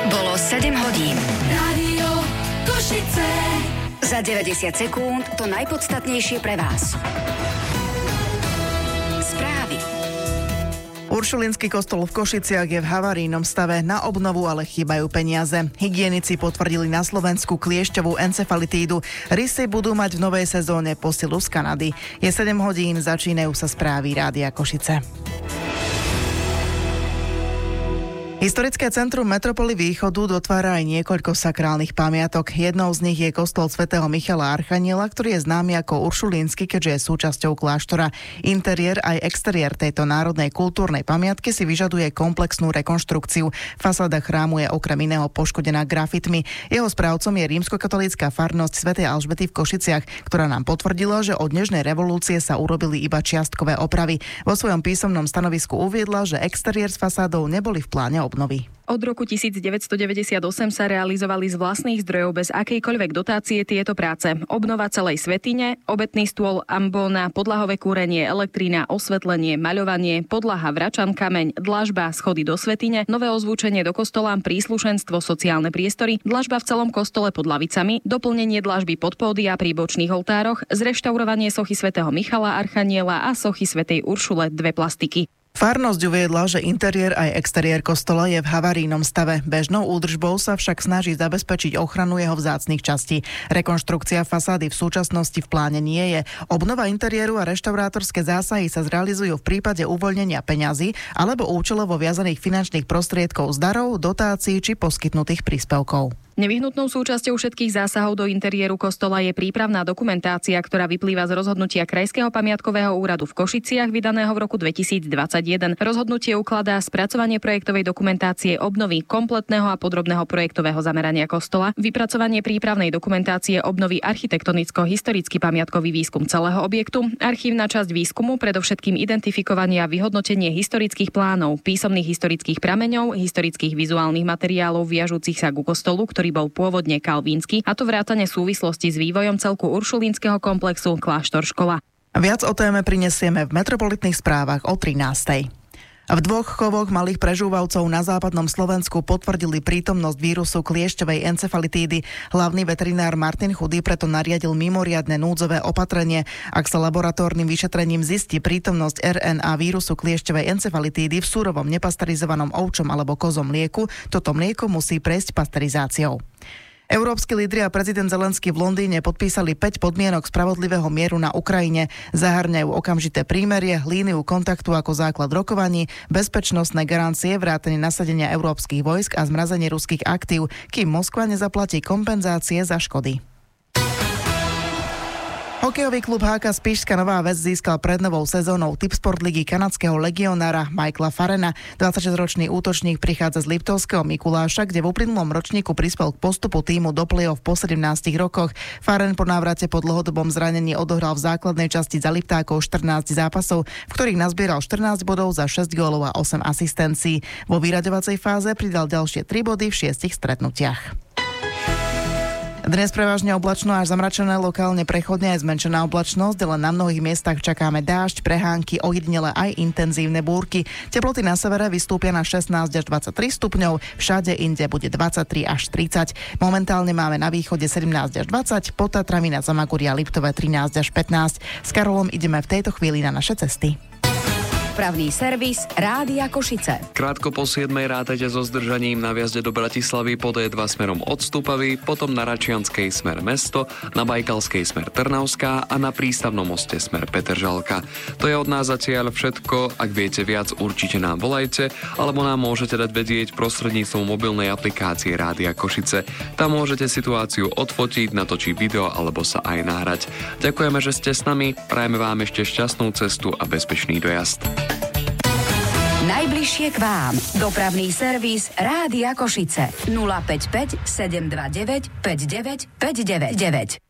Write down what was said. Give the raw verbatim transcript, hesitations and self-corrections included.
Bolo sedem hodín. Rádio Košice. Za deväťdesiat sekúnd to najpodstatnejšie pre vás. Správy. Uršulínsky kostol v Košiciach je v havarijnom stave, na obnovu ale chýbajú peniaze. Hygienici potvrdili na Slovensku kliešťovú encefalitídu. Rysy budú mať v novej sezóne posilu z Kanady. Je sedem hodín, začínajú sa správy Rádia Košice. Historické centrum Metropoly Východu dotvára aj niekoľko sakrálnych pamiatok. Jednou z nich je kostol svätého Michala Archaniela, ktorý je známy ako uršulínsky, keďže je súčasťou kláštora. Interiér aj exteriér tejto národnej kultúrnej pamiatky si vyžaduje komplexnú rekonštrukciu. Fasáda chrámu je okrem iného poškodená grafitmi. Jeho správcom je rímskokatolícka farnosť svätej Alžbety v Košiciach, ktorá nám potvrdila, že od nežnej revolúcie sa urobili iba čiastkové opravy. Vo svojom písomnom stanovisku uviedla, že exteriér s fasádou neboli v pláne obnovy. Od roku devätnásťstodeväťdesiatosem sa realizovali z vlastných zdrojov bez akejkoľvek dotácie tieto práce. Obnova celej svätyne, obetný stôl, ambóna, podlahové kúrenie, elektrína, osvetlenie, maľovanie, podlaha, vračan, kameň, dlažba, schody do svätyne, nové ozvučenie do kostola, príslušenstvo, sociálne priestory, dlažba v celom kostole pod lavicami, doplnenie dlažby pod pódia pri bočných oltároch, zreštaurovanie sochy svätého Michala Archaniela a sochy svätej Uršule, dve plastiky. Farnosť uviedla, že interiér aj exteriér kostola je v havarijnom stave. Bežnou údržbou sa však snaží zabezpečiť ochranu jeho vzácnych častí. Rekonštrukcia fasády v súčasnosti v pláne nie je. Obnova interiéru a reštaurátorské zásahy sa zrealizujú v prípade uvoľnenia peňazí alebo účelovo viazaných finančných prostriedkov z darov, dotácií či poskytnutých príspevkov. Nevyhnutnou súčasťou všetkých zásahov do interiéru kostola je prípravná dokumentácia, ktorá vyplýva z rozhodnutia Krajského pamiatkového úradu v Košiciach vydaného v roku dvetisícdvadsaťjeden. Rozhodnutie ukladá spracovanie projektovej dokumentácie obnovy kompletného a podrobného projektového zamerania kostola, vypracovanie prípravnej dokumentácie obnovy architektonicko-historický pamiatkový výskum celého objektu, archívna časť výskumu, predovšetkým identifikovanie a vyhodnotenie historických plánov, písomných historických prameňov, historických vizuálnych materiálov viažúcich sa ku kostolu, ktorý bol pôvodne kalvínsky, a to vrátane súvislosti s vývojom celku uršulínskeho komplexu Kláštor škola. Viac o téme prinesieme v metropolitných správach o trinástej. V dvoch chovoch malých prežúvavcov na západnom Slovensku potvrdili prítomnosť vírusu kliešťovej encefalitídy. Hlavný veterinár Martin Chudý preto nariadil mimoriadne núdzové opatrenie. Ak sa laboratórnym vyšetrením zistí prítomnosť er en á vírusu kliešťovej encefalitídy v surovom nepasterizovanom ovčom alebo kozom mlieku, toto mlieko musí prejsť pasterizáciou. Európski lídri a prezident Zelenský v Londýne podpísali päť podmienok spravodlivého mieru na Ukrajine. Zahŕňajú okamžité prímerie, líniu kontaktu ako základ rokovaní, bezpečnostné garancie, vrátane nasadenia európskych vojsk a zmrazenie ruských aktív, kým Moskva nezaplatí kompenzácie za škody. Hokejový klub há ká Spišská Nová Ves získal pred novou sezónou Tipsport ligy kanadského legionára Michaela Farrena. dvadsaťšesťročný útočník prichádza z Liptovského Mikuláša, kde v uplynulom ročníku prispel k postupu tímu do play-off po sedemnástich rokoch. Farren po návrate po dlhodobom zranení odohral v základnej časti za Liptákov štrnásť zápasov, v ktorých nazbieral štrnásť bodov za šesť gólov a osem asistencií. Vo vyraďovacej fáze pridal ďalšie tri body v šiestich stretnutiach. Dnes prevažne oblačno až zamračené, lokálne prechodne aj zmenšená oblačnosť, len na mnohých miestach čakáme dážď, prehánky, ojedinele aj intenzívne búrky. Teploty na severe vystúpia na šestnásť až dvadsaťtri stupňov, všade inde bude dvadsaťtri až tridsať. Momentálne máme na východe sedemnásť až dvadsať, pod Tatrami nad Zamagurí a Liptové trinásť až pätnásť. S Karolom ideme v tejto chvíli na naše cesty. Dopravný servis Rádia Košice. Krátko po siedmej rátajte so zdržaním na vjazde do Bratislavy pod é dva smerom od Stupavy, potom na Račianskej smer Mesto, na Bajkalskej smer Trnavská a na Prístavnom moste smer Petržalka. To je od nás zatiaľ všetko. Ak viete viac, určite nám volajte, alebo nám môžete dať vedieť prostredníctvom mobilnej aplikácie Rádia Košice. Tam môžete situáciu odfotiť, natočiť video alebo sa aj nahrať. Ďakujeme, že ste s nami, prajeme vám ešte šťastnú cestu a bezpečný dojazd. Najbližšie k vám. Dopravný servis Rádia Košice. nula päť päť sedem dva deväť päť deväť päť deväť deväť.